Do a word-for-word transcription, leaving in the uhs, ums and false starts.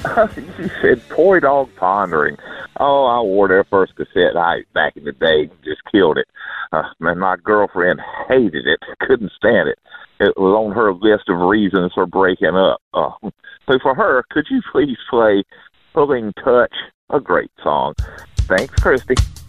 You said Toy Dog Pondering. Oh, I wore their first cassette I, back in the day. Just killed it. Uh, man, my girlfriend hated it. Couldn't stand it. It was on her list of reasons for breaking up. Uh, so for her, could you please play Pulling Touch? A great song. Thanks, Christy.